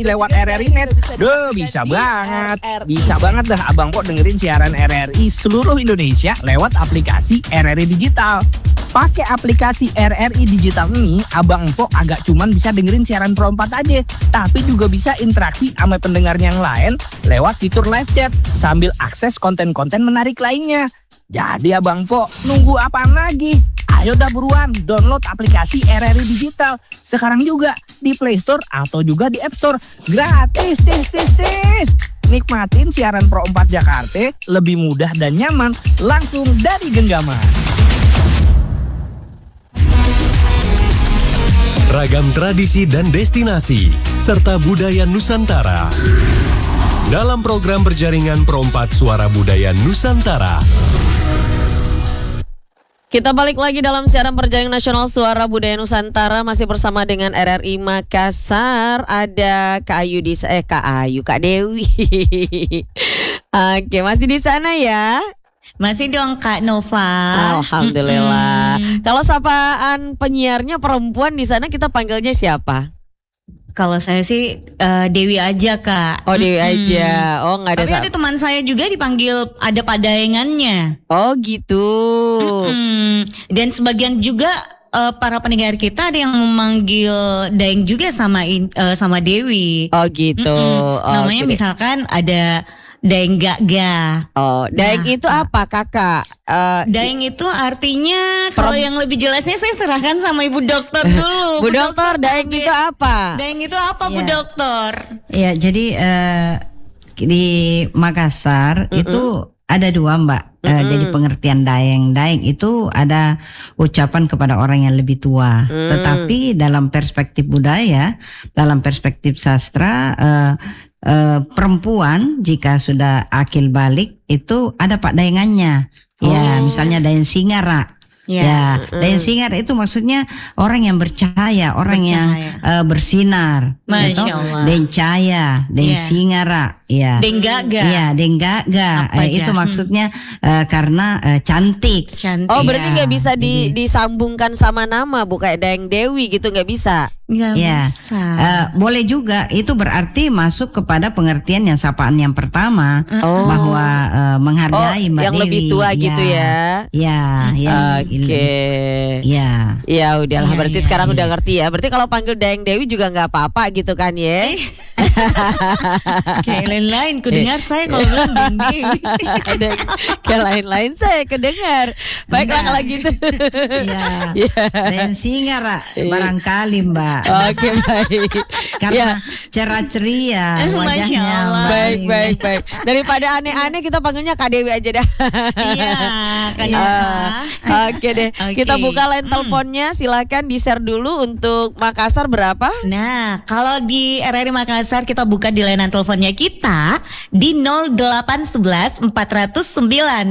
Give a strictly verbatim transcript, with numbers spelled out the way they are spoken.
R I lewat R R I Net. Duh, bisa banget. Bisa banget dah Abang Po dengerin siaran R R I seluruh Indonesia lewat aplikasi R R I Digital. Pakai aplikasi R R I Digital ini, Abang Po agak cuman bisa dengerin siaran Pro empat aja, tapi juga bisa interaksi sama pendengar yang lain lewat fitur live chat sambil akses konten-konten menarik lainnya. Jadi Abang Po, nunggu apaan lagi? Ayo dah buruan download aplikasi R R I Digital sekarang juga di Play Store atau juga di App Store. Gratis, tis, tis, tis. Nikmatin siaran Pro empat Jakarta lebih mudah dan nyaman langsung dari genggaman. Ragam tradisi dan destinasi, serta budaya Nusantara. Dalam program berjaringan Pro empat Suara Budaya Nusantara. Kita balik lagi dalam siaran perjaringan nasional Suara Budaya Nusantara. Masih bersama dengan R R I Makassar. Ada Kak Ayu di eh Kak Ayu, Kak Dewi. Oke, masih di sana ya? Masih dong Kak Nova. Alhamdulillah. Mm-hmm. Kalau sapaan penyiarnya perempuan di sana kita panggilnya siapa? Kalau saya sih uh, Dewi aja Kak. Oh Dewi mm-hmm. aja. Oh nggak ada. Tapi ada teman saya juga dipanggil ada padaengannya. Oh gitu. Mm-hmm. Dan sebagian juga uh, para pendengar kita ada yang memanggil Daeng juga sama uh, sama Dewi. Oh gitu. Mm-hmm. Oh, namanya okay. Misalkan ada Daeng Gaga. Oh, Daeng nah, itu apa kakak? Uh, Daeng itu artinya kalau yang lebih jelasnya saya serahkan sama Ibu Dokter dulu. Bu Dokter, Daeng itu apa? Daeng itu apa ya. Bu Dokter? Ya, jadi uh, di Makassar mm-hmm. itu ada dua Mbak. Mm-hmm. Uh, jadi pengertian Daeng. Daeng itu ada ucapan kepada orang yang lebih tua. Mm. Tetapi dalam perspektif budaya, dalam perspektif sastra. Uh, Uh, perempuan jika sudah akil balik itu ada pak daengannya. Oh. Ya, misalnya Daeng Singara. Yeah. Ya, mm. Daeng Singara itu maksudnya orang yang bercahaya, orang bercahaya. yang uh, bersinar. Masya Allah. Daeng Cahaya, Daeng yeah. Singara. Ya. Daeng Gaga. Iya, Daeng Gaga. Eh, itu maksudnya uh, karena uh, cantik. cantik. Oh, berarti nggak ya, bisa di, jadi, disambungkan sama nama, bu kayak Daeng Dewi gitu nggak bisa. Nggak ya. bisa. Uh, boleh juga. Itu berarti masuk kepada pengertian yang sapaan yang pertama oh. bahwa uh, menghargai oh, Mbak yang Dewi. lebih tua ya. gitu ya. Ya, yang Oke. Okay. Ya. Ya udahlah, ya, berarti ya, sekarang ya. udah ngerti ya. Berarti kalau panggil Daeng Dewi juga nggak apa-apa gitu kan ya. Kayak lain-lain, ku dengar saya kalau bilang Daeng Dewi. Kayak lain-lain saya kedengar. Baiklah kalau gitu. Iya. Ya. Daeng Singara barangkali Mbak. Oke baik. Karena ya. cerah ceria wajahnya. Baik baik baik. Daripada aneh-aneh kita panggilnya Kak Dewi aja dah. Iya, Kak Dewi. Uh, Oke deh. Okay. Kita buka line teleponnya. Silakan di share dulu untuk Makassar berapa? Nah, kalau di R R I Makassar kita buka di layanan teleponnya kita di nol delapan satu satu empat nol sembilan